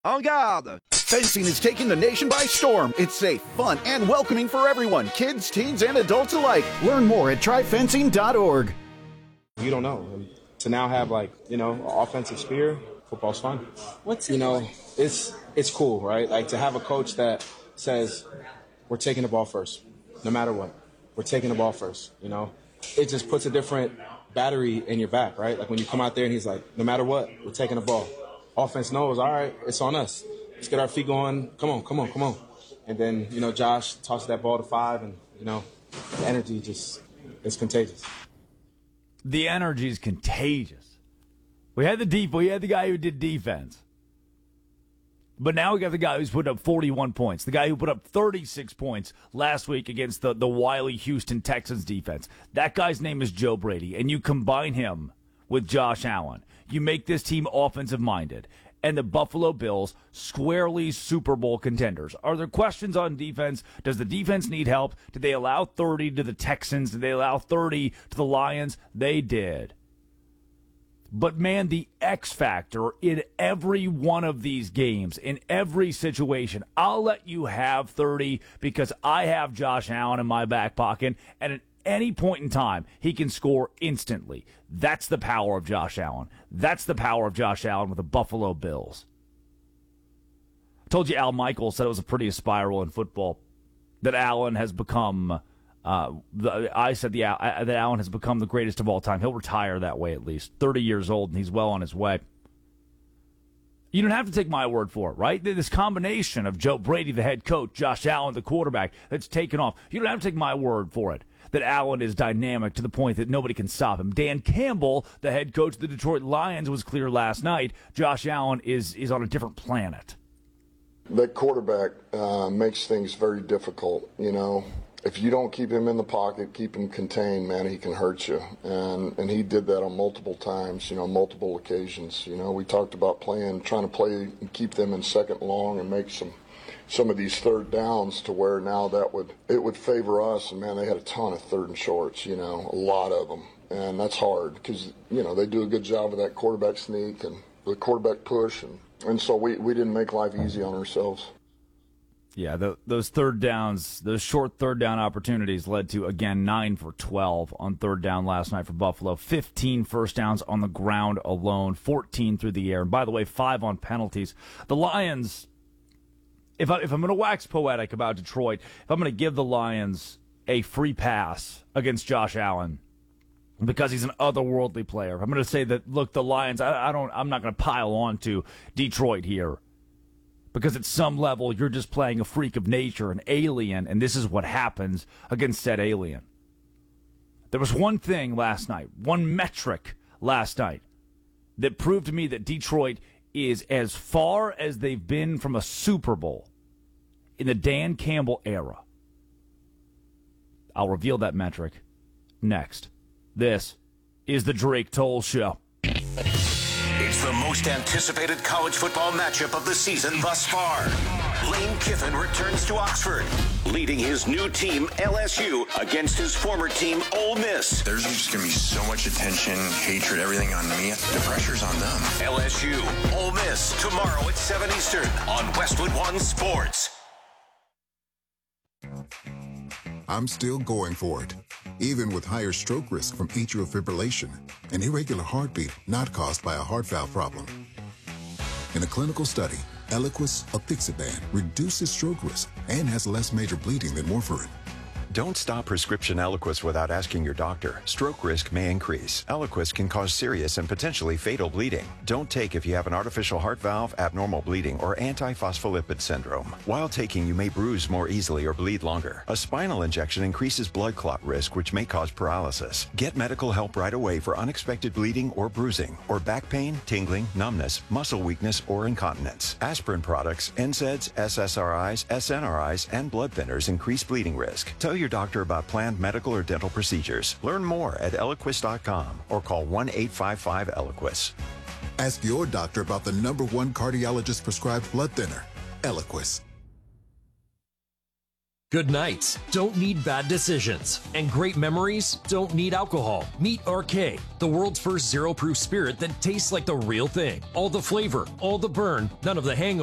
En garde! Fencing is taking the nation by storm. It's safe, fun, and welcoming for everyone, kids, teens, and adults alike. Learn more at tryfencing.org. You don't know. To now have, an offensive spear, football's fun. It's cool, right? Like, to have a coach that says, we're taking the ball first, no matter what. We're taking the ball first, It just puts a different battery in your back, right? Like, when you come out there and he's like, no matter what, we're taking the ball. Offense knows, all right, it's on us. Let's get our feet going. Come on. And then, Josh tosses that ball to 5, and, the energy just is contagious. The energy is contagious. We had the guy who did defense. But now we got the guy who's put up 41 points. The guy who put up 36 points last week against the wily Houston Texans defense. That guy's name is Joe Brady. And you combine him with Josh Allen. You make this team offensive-minded. And the Buffalo Bills, squarely Super Bowl contenders. Are there questions on defense? Does the defense need help? Did they allow 30 to the Texans? Did they allow 30 to the Lions? They did. But, man, the X factor in every one of these games, in every situation, I'll let you have 30 because I have Josh Allen in my back pocket, and at any point in time, he can score instantly. That's the power of Josh Allen. That's the power of Josh Allen with the Buffalo Bills. I told you Al Michaels said it was the prettiest spiral in football, that Allen has become... I said that Allen has become the greatest of all time. He'll retire that way at least. 30 years old, and he's well on his way. You don't have to take my word for it, right? This combination of Joe Brady, the head coach, Josh Allen, the quarterback, that's taken off. You don't have to take my word for it, that Allen is dynamic to the point that nobody can stop him. Dan Campbell, the head coach of the Detroit Lions, was clear last night. Josh Allen is on a different planet. That quarterback makes things very difficult, If you don't keep him in the pocket, keep him contained, man, he can hurt you. And he did that on multiple times, multiple occasions. We talked about trying to play and keep them in second long and make some of these third downs to where now it would favor us. And, man, they had a ton of third and shorts, a lot of them. And that's hard because, they do a good job of that quarterback sneak and the quarterback push. And so we didn't make life easy on ourselves. Yeah, those third downs, those short third down opportunities led to, again, 9 for 12 on third down last night for Buffalo. 15 first downs on the ground alone, 14 through the air. And by the way, 5 on penalties. The Lions, if I'm going to wax poetic about Detroit, if I'm going to give the Lions a free pass against Josh Allen because he's an otherworldly player, I'm going to say that, look, the Lions, I'm not going to pile on to Detroit here. Because at some level, you're just playing a freak of nature, an alien, and this is what happens against said alien. There was one thing last night, one metric last night, that proved to me that Detroit is as far as they've been from a Super Bowl in the Dan Campbell era. I'll reveal that metric next. This is the Drake Toll Show. It's the most anticipated college football matchup of the season thus far. Lane Kiffin returns to Oxford, leading his new team, LSU, against his former team, Ole Miss. There's just going to be so much attention, hatred, everything on me. The pressure's on them. LSU, Ole Miss, tomorrow at 7 Eastern on Westwood One Sports. I'm still going for it, even with higher stroke risk from atrial fibrillation, an irregular heartbeat not caused by a heart valve problem. In a clinical study, Eliquis apixaban reduces stroke risk and has less major bleeding than warfarin. Don't stop prescription Eliquis without asking your doctor. Stroke risk may increase. Eliquis can cause serious and potentially fatal bleeding. Don't take if you have an artificial heart valve, abnormal bleeding, or antiphospholipid syndrome. While taking, you may bruise more easily or bleed longer. A spinal injection increases blood clot risk, which may cause paralysis. Get medical help right away for unexpected bleeding or bruising, or back pain, tingling, numbness, muscle weakness, or incontinence. Aspirin products, NSAIDs, SSRIs, SNRIs, and blood thinners increase bleeding risk. Tell your doctor about planned medical or dental procedures. Learn more at Eliquis.com or call 1-855-ELIQUIS. Ask your doctor about the #1 cardiologist prescribed blood thinner, Eliquis. Good nights don't need bad decisions, and great memories don't need alcohol. Meet RK, the world's first zero-proof spirit that tastes like the real thing. All the flavor, all the burn, none of the hangover.